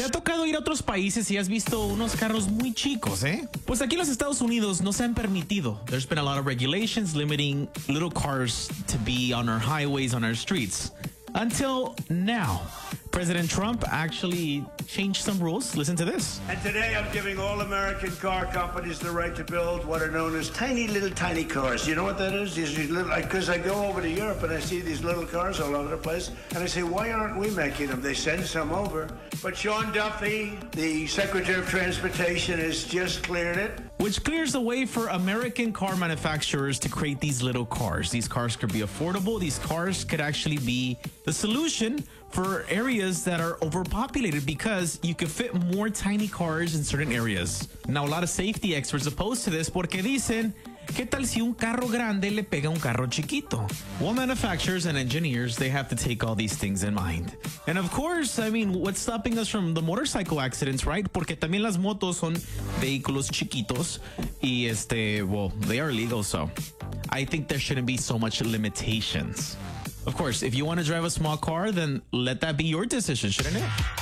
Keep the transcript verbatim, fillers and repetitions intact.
¿Te ha tocado ir a otros países y has visto unos carros muy chicos, eh? Pues aquí en los Estados Unidos no se han permitido. There's been a lot of regulations limiting little cars to be on our highways, on our streets. Until now. President Trump actually changed some rules. Listen to this. And today I'm giving all American car companies the right to build what are known as tiny little tiny cars. You know what that is? These little, because I go over to Europe and I see these little cars all over the place, and I say, why aren't we making them? They send some over. But Sean Duffy, the Secretary of Transportation, has just cleared it. Which clears the way for American car manufacturers to create these little cars. These cars could be affordable. These cars could actually be the solution for areas that are overpopulated because you can fit more tiny cars in certain areas. Now, a lot of safety experts oppose to this porque dicen, ¿qué tal si un carro grande le pega a un carro chiquito? Well, manufacturers and engineers, they have to take all these things in mind. And of course, I mean, what's stopping us from the motorcycle accidents, right? Porque también las motos son vehículos chiquitos y este, well, they are legal, so I think there shouldn't be so much limitations. Of course, if you want to drive a small car, then let that be your decision, shouldn't it?